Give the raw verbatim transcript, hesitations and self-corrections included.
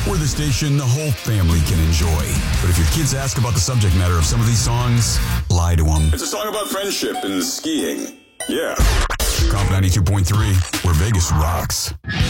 We're the station the whole family can enjoy. But if your kids ask about the subject matter of some of these songs, lie to them. It's a song about friendship and skiing. Yeah. Comp ninety-two point three, where Vegas rocks.